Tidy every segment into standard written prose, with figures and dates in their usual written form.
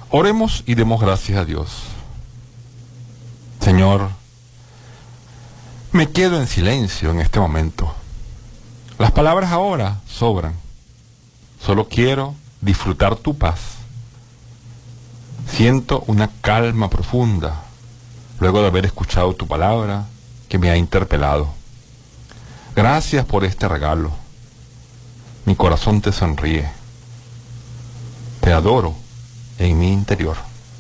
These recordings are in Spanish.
Oremos y demos gracias a Dios. Señor, me quedo en silencio en este momento. Las palabras ahora sobran. Solo quiero disfrutar tu paz. Siento una calma profunda luego de haber escuchado tu palabra que me ha interpelado. Gracias por este regalo. Mi corazón te sonríe. Te adoro en mi interior.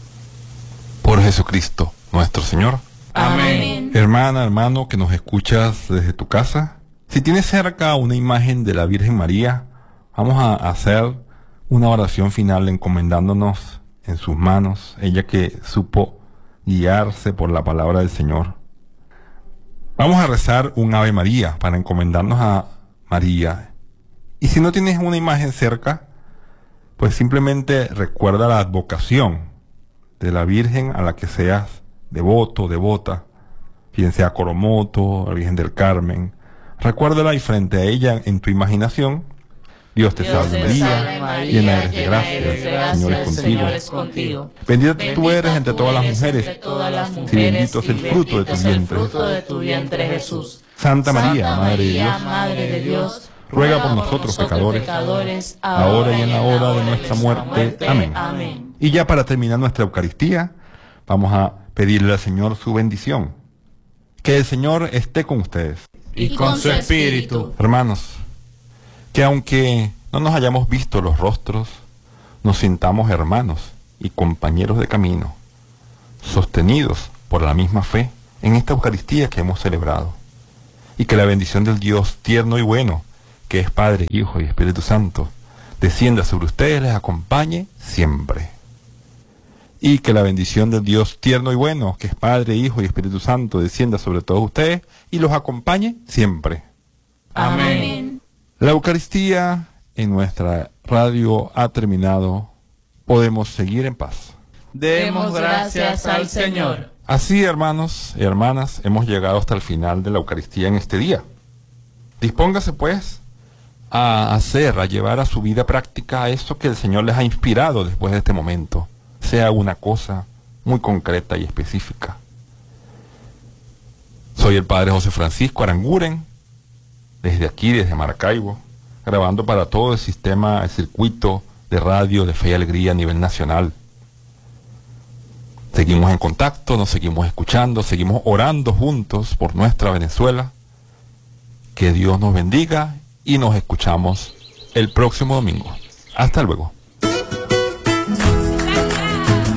Por Jesucristo, nuestro Señor. Amén. Hermana, hermano, que nos escuchas desde tu casa, si tienes cerca una imagen de la Virgen María, vamos a hacer una oración final encomendándonos en sus manos, ella que supo guiarse por la palabra del Señor. Vamos a rezar un Ave María para encomendarnos a María. Y si no tienes una imagen cerca, pues simplemente recuerda la advocación de la Virgen a la que seas devoto, devota, bien sea Coromoto, la Virgen del Carmen. Recuérdala y frente a ella en tu imaginación, Dios te salve María, llena eres de gracia, el Señor es contigo. Bendita tú eres entre todas las mujeres, y bendito es el fruto de tu vientre, Jesús. Santa María, Madre de Dios, ruega por nosotros pecadores, ahora y en la hora de nuestra muerte. Amén. Y ya para terminar nuestra Eucaristía, vamos a pedirle al Señor su bendición. Que el Señor esté con ustedes. Y con su espíritu. Hermanos, que aunque no nos hayamos visto los rostros, nos sintamos hermanos y compañeros de camino, sostenidos por la misma fe en esta Eucaristía que hemos celebrado. Y que la bendición del Dios tierno y bueno, que es Padre, Hijo y Espíritu Santo, descienda sobre ustedes, les acompañe siempre. Y que la bendición del Dios tierno y bueno, que es Padre, Hijo y Espíritu Santo, descienda sobre todos ustedes y los acompañe siempre. Amén. La Eucaristía en nuestra radio ha terminado. Podemos seguir en paz. Demos gracias al Señor. Así, hermanos y hermanas, hemos llegado hasta el final de la Eucaristía en este día. Dispóngase, pues, a llevar a su vida práctica eso que el Señor les ha inspirado después de este momento. Sea una cosa muy concreta y específica. Soy el Padre José Francisco Aranguren, desde aquí, desde Maracaibo, grabando para todo el sistema, el circuito de radio de Fe y Alegría a nivel nacional. Seguimos en contacto, nos seguimos escuchando, seguimos orando juntos por nuestra Venezuela. Que Dios nos bendiga y nos escuchamos el próximo domingo. Hasta luego.